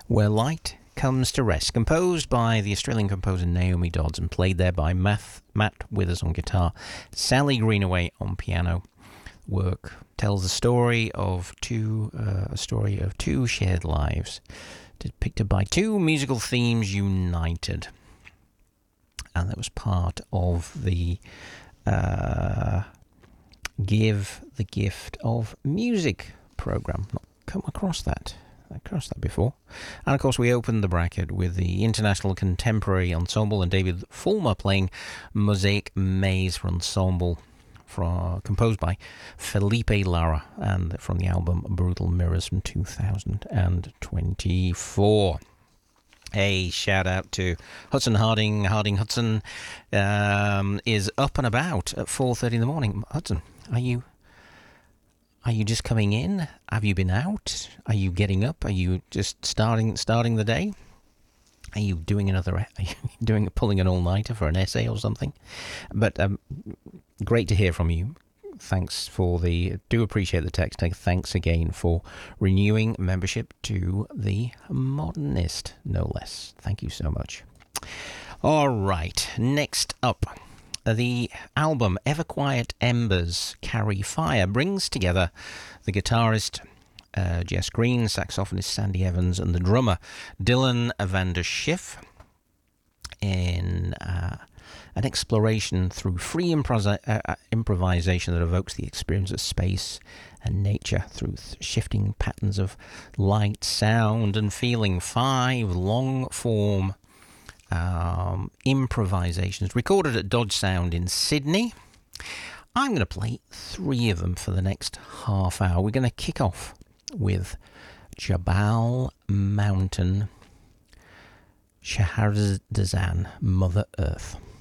Where Light Comes to Rest, composed by the Australian composer Naomi Dodds and played there by Matt Withers on guitar, Sally Greenaway on piano. Work tells the story of two shared lives, depicted by two musical themes united, and that was part of the Give the Gift of Music program. Not come across that before. And of course we opened the bracket with the International Contemporary Ensemble and David Fulmer playing Mosaic Maze for Ensemble, composed by Felipe Lara, and from the album Brutal Mirrors from 2024. A shout out to Hudson Harding. Hudson is up and about at 4:30 in the morning. Hudson, are you just coming in? Have you been out? Are you getting up? Are you just starting the day? Are you doing pulling an all-nighter for an essay or something? But great to hear from you. Thanks do appreciate the text. Thanks again for renewing membership to the Modernist, no less. Thank you so much. All right, next up, the album Ever Quiet Embers Carry Fire brings together the guitarist Jess Green, saxophonist Sandy Evans, and the drummer Dylan Vander Schiff in an exploration through free improvisation that evokes the experience of space and nature through shifting patterns of light, sound, and feeling. 5 long-form improvisations recorded at Dodge Sound in Sydney. I'm going to play 3 of them for the next half hour. We're going to kick off with Jabal Mountain, Shahrazazan, Mother Earth.